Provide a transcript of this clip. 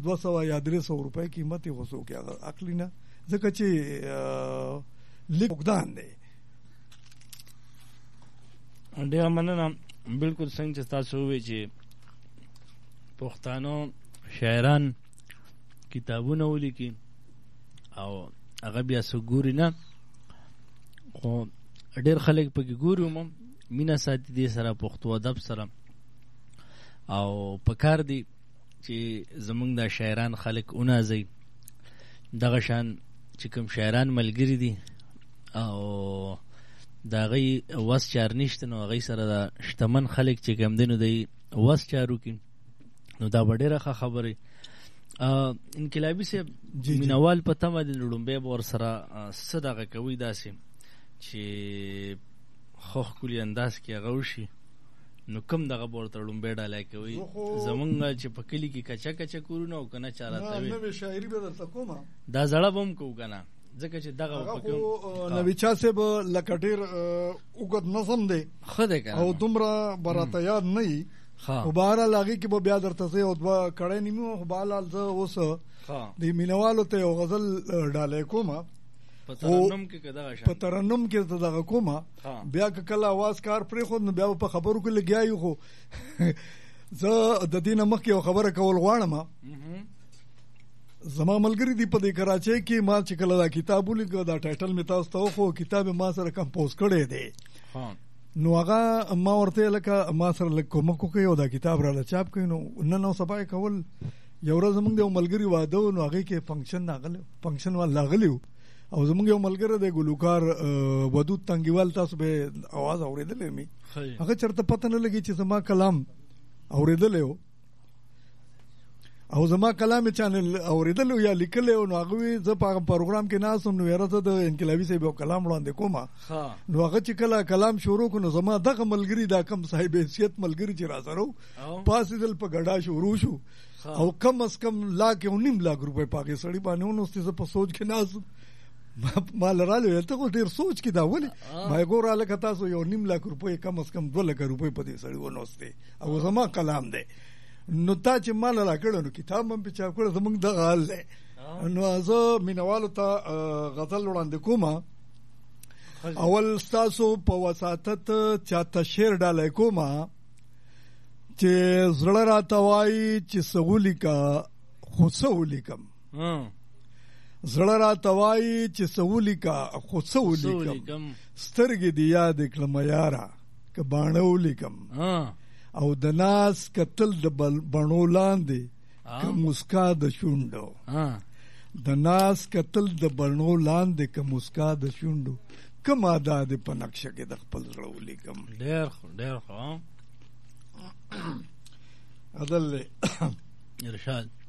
200 یا 300 روپۍ قیمت یې غوڅو کې هغه اخلي نه، ځکه چې لیک فقدان دی. ډېره مننه. بلکل څنګه چې تاسو ووایئ چې پښتانه شاعران کتابونه ولیکي او هغه بیا څوک ګوري نه، خو ډېر خلک پکې ګوري هم مینه ساتي دې سره، پښتو ادب سره. او پکار دی چې زمونږ دا شاعران خلک ونازوي، دغه شان چې کوم شاعران ملګري دي او د هغوی وس چار نشته، نو هغوی سره د شتمن خلک چې کوم دی نو دی وس چار وکړي، نو دا به ډېره ښه خبرې. انقلابي صاحب مینوال په تمه د لومبۍ به ورسره څه دغه کوي داسې چې ښه ښکلي انداز کې هغه وشي، نو کوم دغه به ورته لومبۍ ډالۍ کوي؟ زمونږ چې په کلي کې کچه کچه کورونه او که نه چا راته وي نوې شاعري به درته کومه، دا زړه به هم کوو که نه، ځکه چې دغه نوي چا صاحب لکه ډېر اوږد نظم دی ښه دی که او دومره به راته یاد نه وي، خو بهرحال هغې کې به بیا درته څه یو دوه کړی نیمي وم. خو بهرحال زه اوس د مینوالو ته یو غزل ډالۍ کومه، په ترنم کې ته دغه کومه، بیا که کله اواز کار پرېښود نو بیا به په خبرو کې لګیا یو. خو زه د دې نه مخکې یو خبره کول غواړم. زما ملګري دي په دې کراچۍ کې، ما چې کله دا کتاب ولیکه دا ټایټل مې تاسو ته وښو، کتاب یې ما سره کمپوز کړی دی، نو هغه ما ورته لکه ما سره لږ کومک وکړئ او دا کتاب راله چاپ کړئ. نو نن او سبا یې کول. یو ورځ زمونږ د یو ملګري واده و، نو هغې کې فنکشن وال راغلی و او زمونږ یو ملګری دی ګلوکار ودود تنګیوال، تاسو به اواز اورېدلی مې، هغه چېرته پته نه لګي چې زما کلام اورېدلی و او زما کلام یې چا نه اورېدلی و یا لیکلی و. نو هغه وی زه په هغه پروګرام کې ناست وم، نو یاره زه د انقلابي صاحب یو کلام وړاندې کومه. نو هغه چې کله کلام شروع کړو، نو زما دغه ملګري دا کم صاحب حیثیت ملګري چې را سره و پاسېدل، په ګډا شروع شو او کم از کم 1.5 लाख روپۍ په هغې سړي باندې ونوستې. زه په سوچ کې ناست ما لرالی ویل ته خو ډېر سوچ کې دا ولې؟ ما یې ګوره هلکه تاسو 1.5 लाख روپۍ کم از کم 2 لکه روپۍ په دې سړي ونوستې او زما کلام دی. نو تا چې ما له راکړی نو کتاب هم پې چاپ کړی، زمونږ دغه حال دی. نو زه مینوالو ته غزل وړاندې کومه. اول ستاسو په وساطت چاته شعر ډالۍ کومه چې زړه راته وایي چې څه ولیکه خو څه ولیکم، زړه راته وایي چې څه ولیکه خو څه ولیکم، سترګې دې یادې کړمه یاره که باڼه ولیکم، او د ناز کتل د بڼو لاندې که مسکا د شونډو، د ناز کتل د بڼو لاندې که مسکا د شونډو، کوم ادا دې په نقشه کې د خپل زړه ولیکم. ډېر ښه عدل دی ارشاد.